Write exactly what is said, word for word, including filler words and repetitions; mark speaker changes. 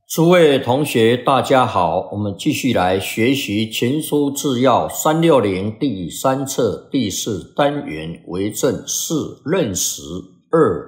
Speaker 1: 诸位同学大家好，我们继续来学习前书治要三六零第三册第四单元为政四认识二